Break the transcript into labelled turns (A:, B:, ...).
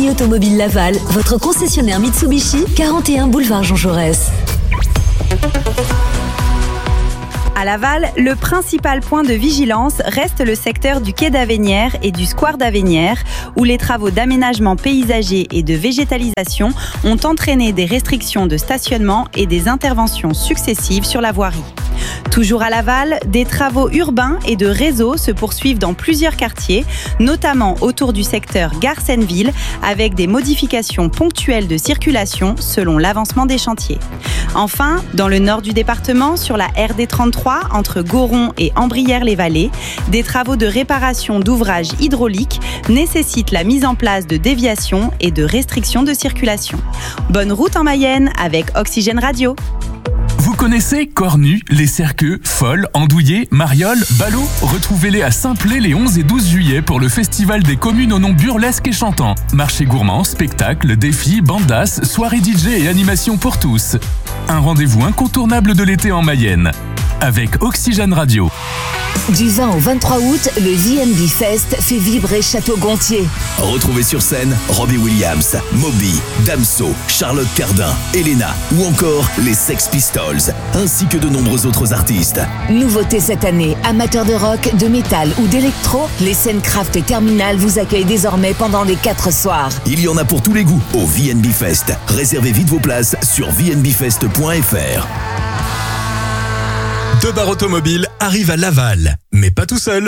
A: Compagnie Automobile Laval, votre concessionnaire Mitsubishi, 41 boulevard Jean Jaurès.
B: À Laval, le principal point de vigilance reste le secteur du quai d'Avenières et du square d'Avenières, où les travaux d'aménagement paysager et de végétalisation ont entraîné des restrictions de stationnement et des interventions successives sur la voirie. Toujours à Laval, des travaux urbains et de réseau se poursuivent dans plusieurs quartiers, notamment autour du secteur Gare-Senneville, avec des modifications ponctuelles de circulation selon l'avancement des chantiers. Enfin, dans le nord du département, sur la RD 33, entre Goron et Ambrières-les-Vallées, des travaux de réparation d'ouvrages hydrauliques nécessitent la mise en place de déviations et de restrictions de circulation. Bonne route en Mayenne avec Oxygène Radio.
C: Vous connaissez Cornu, Les Cerqueux, Folle, Andouillé, Mariol, Ballot? Retrouvez-les à Saint-Plé les 11 et 12 juillet pour le Festival des communes au nom burlesque et chantant. Marché gourmand, spectacles, défis, bandas, soirées DJ et animations pour tous. Un rendez-vous incontournable de l'été en Mayenne. Avec Oxygène Radio.
A: Du 20 au 23 août, le VNB Fest fait vibrer Château-Gontier.
D: Retrouvez sur scène Robbie Williams, Moby, Damso, Charlotte Cardin, Elena ou encore les Sex Pistols, ainsi que de nombreux autres artistes.
A: Nouveauté cette année, amateurs de rock, de métal ou d'électro, les scènes Craft et Terminal vous accueillent désormais pendant les 4 soirs.
D: Il y en a pour tous les goûts au VNB Fest. Réservez vite vos places sur vnbfest.fr.
E: Deux Bar Automobile arrive à Laval, mais pas tout seul.